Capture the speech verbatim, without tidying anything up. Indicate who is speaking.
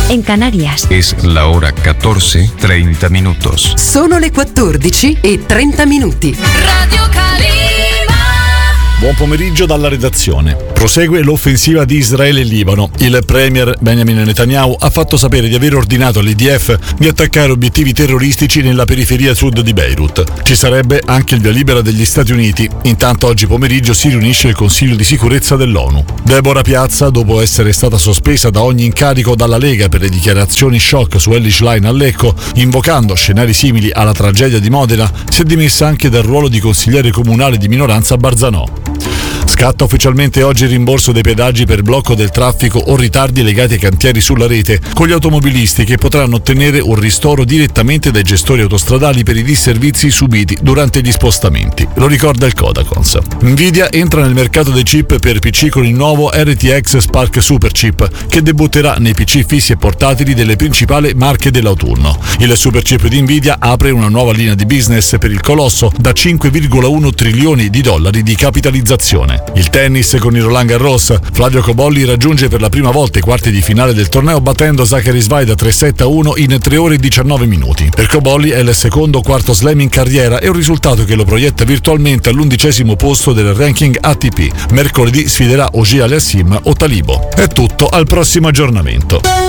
Speaker 1: en Canarias.
Speaker 2: Es la hora catorce, treinta minutos.
Speaker 3: Sono le quattordici e trenta minuti.
Speaker 4: Radio Calima.
Speaker 5: Buon pomeriggio dalla redazione. Prosegue l'offensiva di Israele e Libano. Il premier Benjamin Netanyahu ha fatto sapere di aver ordinato all'I D F di attaccare obiettivi terroristici nella periferia sud di Beirut. Ci sarebbe anche il via libera degli Stati Uniti. Intanto oggi pomeriggio si riunisce il Consiglio di sicurezza dell'ONU. Deborah Piazza, dopo essere stata sospesa da ogni incarico dalla Lega per le dichiarazioni shock su Elly Schlein a Lecco, invocando scenari simili alla tragedia di Modena, si è dimessa anche dal ruolo di consigliere comunale di minoranza a Barzanò. Scatta ufficialmente oggi il rimborso dei pedaggi per blocco del traffico o ritardi legati ai cantieri sulla rete, con gli automobilisti che potranno ottenere un ristoro direttamente dai gestori autostradali per i disservizi subiti durante gli spostamenti. Lo ricorda il Codacons. Nvidia entra nel mercato dei chip per P C con il nuovo R T X Spark Superchip, che debutterà nei P C fissi e portatili delle principali marche dell'autunno. Il Superchip di Nvidia apre una nuova linea di business per il colosso da cinque virgola uno trilioni di dollari di capitalizzazione. Il tennis con il Roland Garros. Flavio Cobolli raggiunge per la prima volta i quarti di finale del torneo battendo Zachary Sveid a tre sette a uno in tre ore e diciannove minuti. Per Cobolli è il secondo quarto slam in carriera e un risultato che lo proietta virtualmente all'undicesimo posto del ranking A T P. Mercoledì sfiderà Auger Aliassime o Talibo. È tutto, al prossimo aggiornamento.